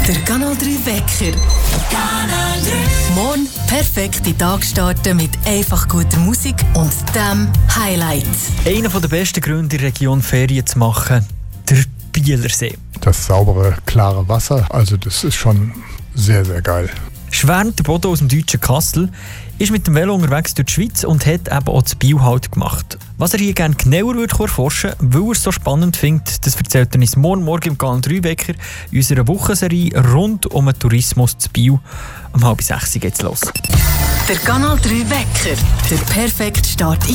Der Kanal 3 Wecker. Kanal 3. Morgen perfekt in den Tag starten mit einfach guter Musik und dem Highlight. Einer der besten Gründe in der Region Ferien zu machen, der Bielersee. Das saubere, klare Wasser, also das ist schon sehr, sehr geil. Schwärmt der Bodo aus dem deutschen Kassel, ist mit dem Velo unterwegs durch die Schweiz und hat eben auch das Biel halt gemacht. Was er hier gerne genauer erforschen würde, weil er es so spannend findet, das erzählt er uns morgen im Kanal 3 Wecker in unserer Wochenserie rund um den Tourismus zu Biel. Um 5:30 geht's los. Der Kanal 3 Wecker, der perfekte Start in